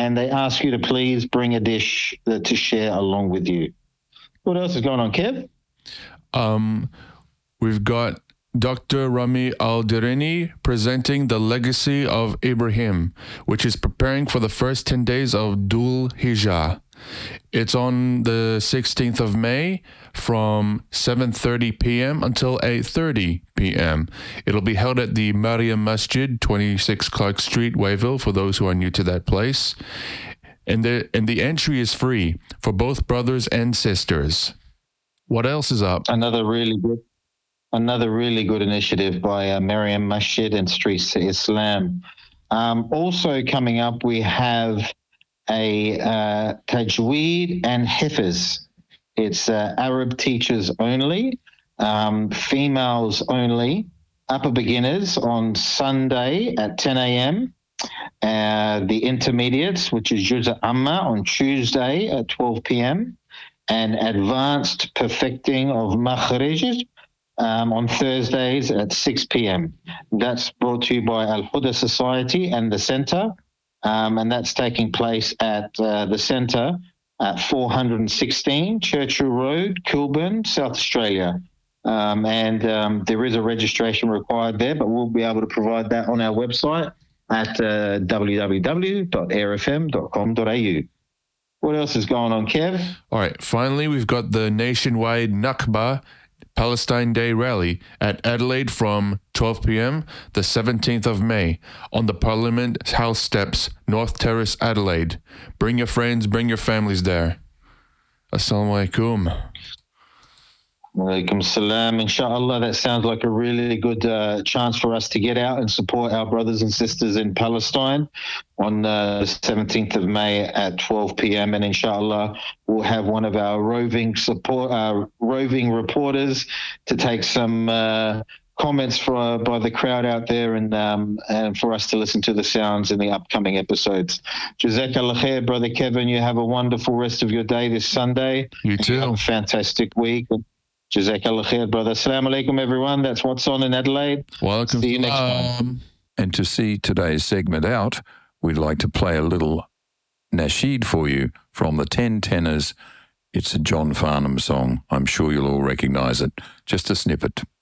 and they ask you to please bring a dish to share along with you. What else is going on, Kev? We've got Dr. Rami Al-Dirini presenting the legacy of Ibrahim, which is preparing for the first 10 days of Dhul Hijjah. It's on the 16th of May from 7:30 p.m. until 8:30 p.m. It'll be held at the Mariam Masjid, 26 Clark Street, Wayville, for those who are new to that place. And the entry is free for both brothers and sisters. What else is up? Another really good initiative by Mariam Masjid and Streets Islam. Also coming up, we have a Tajweed and Hifiz. It's Arab teachers only, females only, upper beginners on Sunday at 10 a.m. The intermediates, which is Juz' Amma, on Tuesday at 12 p.m. and advanced perfecting of Makhrij on Thursdays at 6 p.m. That's brought to you by Al-Huda Society and the Centre, and that's taking place at the Centre at 416 Churchill Road, Kilburn, South Australia. There is a registration required there, but we'll be able to provide that on our website at www.airfm.com.au. What else is going on, Kev? All right, finally, we've got the nationwide Nakba Palestine Day Rally at Adelaide from 12 p.m. the 17th of May on the Parliament House steps, North Terrace, Adelaide. Bring your friends, bring your families there. Assalamu alaikum. Walaikum salam. Inshallah, that sounds like a really good chance for us to get out and support our brothers and sisters in Palestine on the 17th of May at 12 p.m. And inshallah, we'll have one of our roving reporters to take some comments by the crowd out there and for us to listen to the sounds in the upcoming episodes. Jazakallah khair, Brother Kevin. You have a wonderful rest of your day this Sunday. You too. Have a fantastic week. Jazakallah khair, brother. Assalamu alaikum, everyone. That's what's on in Adelaide. Welcome. See you next time. And to see today's segment out, we'd like to play a little nasheed for you from the 10 Tenors. It's a John Farnham song. I'm sure you'll all recognise it. Just a snippet.